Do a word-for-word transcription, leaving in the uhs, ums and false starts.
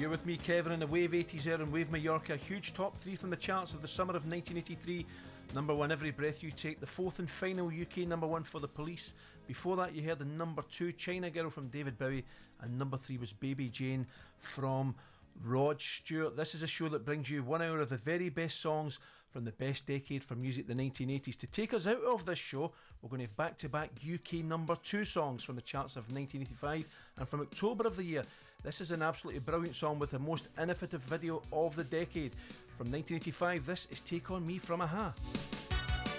You're with me, Kevin, in the Wave eighties era and Wave Mallorca. A huge top three from the charts of the summer of nineteen eighty-three. Number one, Every Breath You Take. The fourth and final U K number one for The Police. Before that, you heard the number two, China Girl from David Bowie. And number three was Baby Jane from Rod Stewart. This is a show that brings you one hour of the very best songs from the best decade for music, the nineteen eighties. To take us out of this show, we're going to have back-to-back U K number two songs from the charts of nineteen eighty-five and from October of the year. This is an absolutely brilliant song with the most innovative video of the decade. From nineteen eighty-five, this is Take On Me from a-ha.